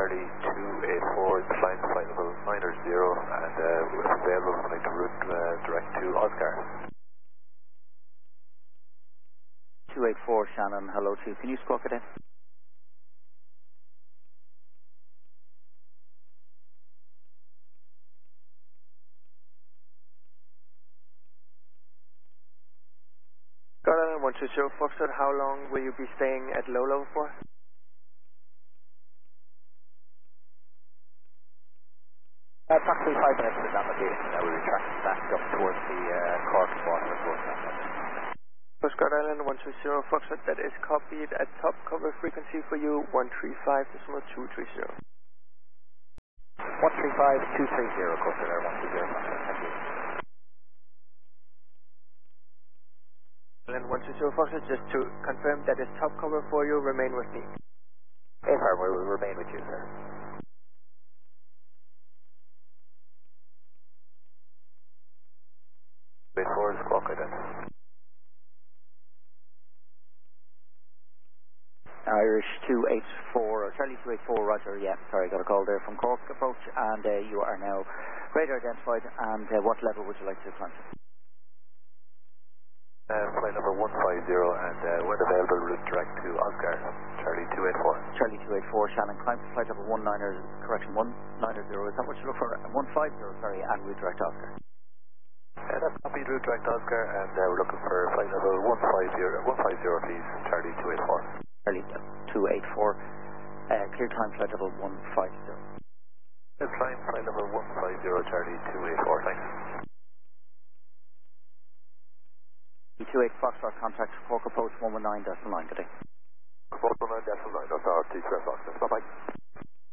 Charlie 284, flying flight level 900 and available flight route direct to Oscar. 284 Shannon, hello to you. Can you squawk it in? Garland 120 Foxtrot, how long will you be staying at low level for? Approximately 5 minutes at that location. Now we retract back up towards the Cork border towards that location. Coast Guard Island 120 Foxtrot, that is copied at top cover frequency for you 135.230. 135.230, Coast Guard 120 Foxtrot, thank you. Island 120 Foxtrot, just to confirm that is top cover for you, remain with me. Yes, sir, we will remain with you, sir. Before squawk identity. Irish 284, or Charlie 284, roger, yeah, sorry, got a call there from Cork approach, and you are now radar identified, and what level would you like to climb to? Flight number 150, and when available, route direct to Oscar, Charlie 284. Charlie 284, Shannon, climb to flight level 190, correction, 190, is that what you look for? 150, sorry, and route direct to Oscar. That's copied route direct to Oscar, and we're looking for flight level 150 please, Charlie 284. Charlie 284, clear time flight level 150. Flying flight level 150, Charlie 284, thanks. E28 Foxtrot, contact Cork Post 119.9 today. Post 119.9, that's our T2 Foxtrot, bye-bye.